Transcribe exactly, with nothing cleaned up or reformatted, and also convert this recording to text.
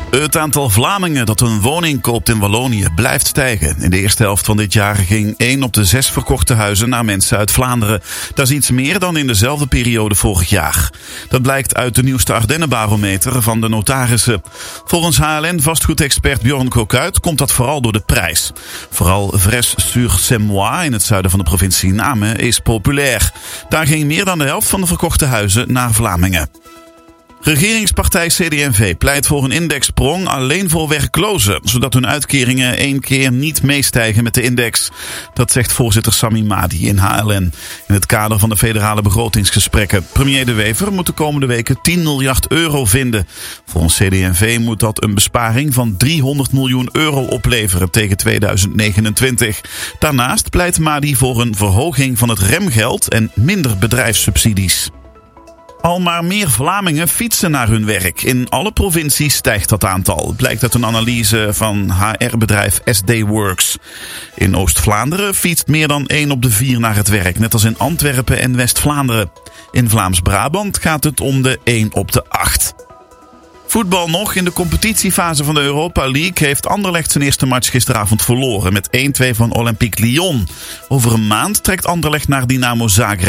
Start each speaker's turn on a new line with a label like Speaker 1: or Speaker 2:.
Speaker 1: Het aantal Vlamingen dat een woning koopt in Wallonië blijft stijgen. In de eerste helft van dit jaar ging één op de zes verkochte huizen naar mensen uit Vlaanderen. Dat is iets meer dan in dezelfde periode vorig jaar. Dat blijkt uit de nieuwste Ardennenbarometer van de notarissen. Volgens H L N-vastgoedexpert Bjorn Kokuit komt dat vooral door de prijs. Vooral Vres-sur-Semois in het zuiden van de provincie Namen is populair. Daar ging meer dan de helft van de verkochte huizen naar Vlamingen. Regeringspartij C D en V pleit voor een indexsprong alleen voor werklozen, zodat hun uitkeringen één keer niet meestijgen met de index. Dat zegt voorzitter Sami Madi in H L N in het kader van de federale begrotingsgesprekken. Premier De Wever moet de komende weken tien miljard euro vinden. Volgens C D en V moet dat een besparing van driehonderd miljoen euro opleveren tegen tweeduizend negenentwintig. Daarnaast pleit Madi voor een verhoging van het remgeld en minder bedrijfssubsidies. Al maar meer Vlamingen fietsen naar hun werk. In alle provincies stijgt dat aantal. Blijkt uit een analyse van H R-bedrijf S D Works. In Oost-Vlaanderen fietst meer dan één op de vier naar het werk, net als in Antwerpen en West-Vlaanderen. In Vlaams-Brabant gaat het om de één op de acht. Voetbal nog. In de competitiefase van de Europa League heeft Anderlecht zijn eerste match gisteravond verloren met één twee van Olympique Lyon. Over een maand trekt Anderlecht naar Dynamo Zagreb.